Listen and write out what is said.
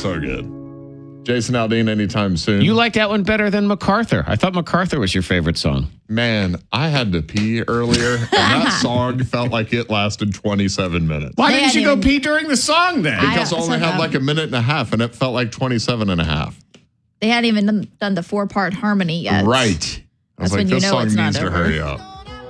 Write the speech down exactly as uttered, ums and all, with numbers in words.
so good. Jason Aldean, anytime soon. You like that one better than MacArthur. I thought MacArthur was your favorite song. Man, I had to pee earlier, and that song felt like it lasted twenty-seven minutes. Why They didn't you hadn't go even- pee during the song then? Because I only so had dumb. like a minute and a half, and it felt like twenty-seven and a half. They hadn't even done, done the four part harmony yet. Right. I was That's like, when you this know song it's not needs to over. hurry up.